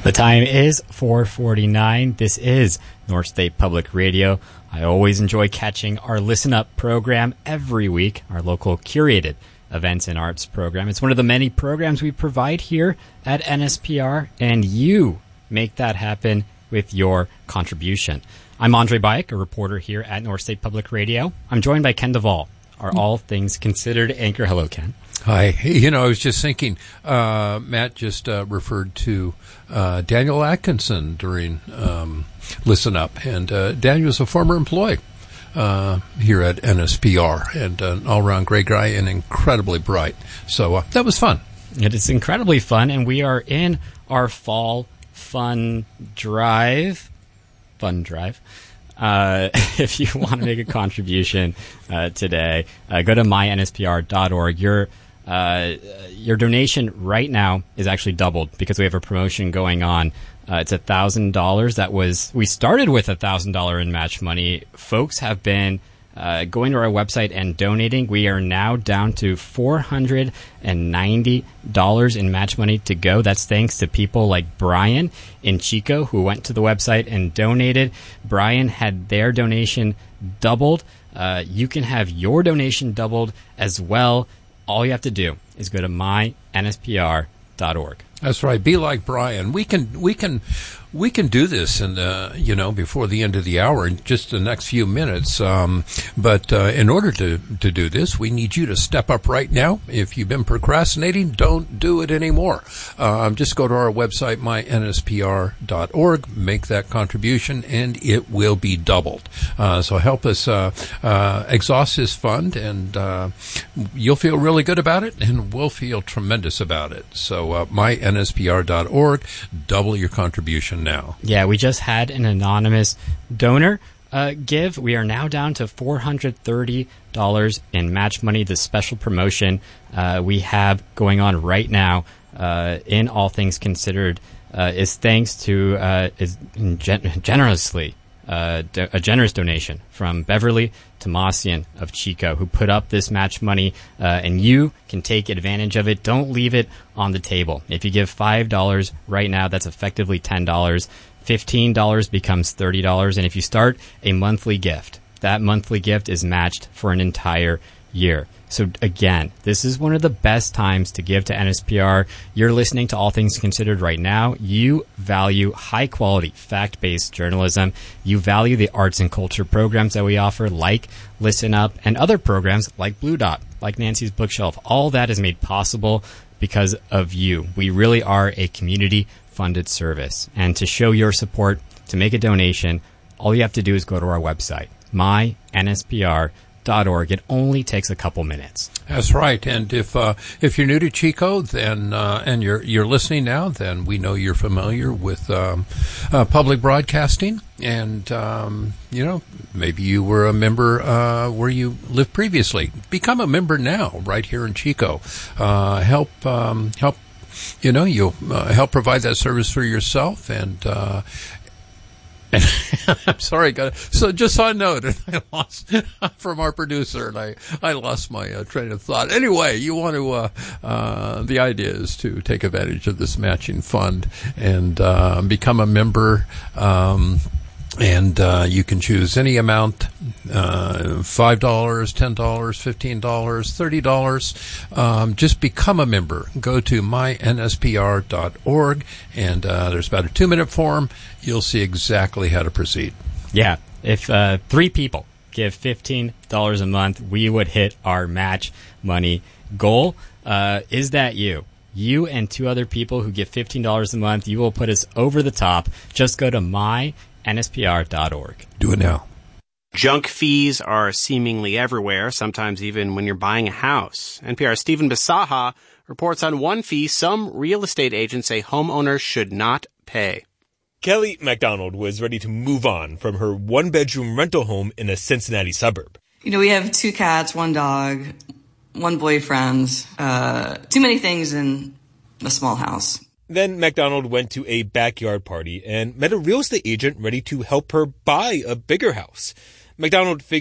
The time is 4:49. This is North State Public Radio. I always enjoy catching our Listen Up program every week, our local curated events and arts program. It's one of the many programs we provide here at NSPR, and you make that happen with your contribution. I'm Andre Bayek, a reporter here at North State Public Radio. I'm joined by Ken Duvall, our All Things Considered anchor. Hello, Ken. Hi. You know, I was just thinking, Matt just referred to Daniel Atkinson during Listen Up, and Daniel's a former employee here at NSPR, and an all-around great guy and incredibly bright. So that was fun. It is incredibly fun, and we are in our fall fun drive. If you want to make a contribution today, go to mynspr.org. Your donation right now is actually doubled because we have a promotion going on. It's $1,000. We started with $1,000 in match money. Folks have been going to our website and donating. We are now down to $490 in match money to go. That's thanks to people like Brian in Chico, who went to the website and donated. Brian had their donation doubled. You can have your donation doubled as well. All you have to do is go to mynspr.org. That's right. Be like Brian. We can do this in before the end of the hour in just the next few minutes. But in order to do this, we need you to step up right now. If you've been procrastinating, don't do it anymore. Just go to our website, mynspr.org, make that contribution, and it will be doubled. So help us exhaust this fund, and you'll feel really good about it, and we'll feel tremendous about it. So mynspr.org, double your contribution now. Yeah, we just had an anonymous donor give. We are now down to $430 in match money. The special promotion we have going on right now in All Things Considered is thanks to a generous donation from Beverly Tomasian of Chico, who put up this match money, and you can take advantage of it. Don't leave it on the table. If you give $5 right now, that's effectively $10. $15 becomes $30, and if you start a monthly gift, that monthly gift is matched for an entire year. So again, this is one of the best times to give to NSPR. You're listening to All Things Considered right now. You value high-quality, fact-based journalism. You value the arts and culture programs that we offer, like Listen Up, and other programs like Blue Dot, like Nancy's Bookshelf. All that is made possible because of you. We really are a community-funded service. And to show your support, to make a donation, all you have to do is go to our website, mynspr.org. It only takes a couple minutes. That's right. And if you're new to Chico, then and you're listening now, then we know you're familiar with public broadcasting, and maybe you were a member where you lived previously. Become a member now, right here in Chico. Help. You'll help provide that service for yourself, and I'm sorry, so just on note, I lost from our producer, and I lost my train of thought. Anyway, you want to, the idea is to take advantage of this matching fund and become a member. And you can choose any amount, $5, $10, $15, $30. Just become a member. Go to mynspr.org, and there's about a 2-minute form. You'll see exactly how to proceed. Yeah. If 3 people give $15 a month, we would hit our match money goal. Is that you? You and 2 other people who give $15 a month, you will put us over the top. Just go to mynspr.org. Do it now. Junk fees are seemingly everywhere, sometimes even when you're buying a house. NPR's Stephen Bisaha reports on one fee some real estate agents say homeowners should not pay. Kelly MacDonald was ready to move on from her one-bedroom rental home in a Cincinnati suburb. We have 2 cats, 1 dog, 1 boyfriend, too many things in a small house. Then MacDonald went to a backyard party and met a real estate agent ready to help her buy a bigger house. MacDonald figured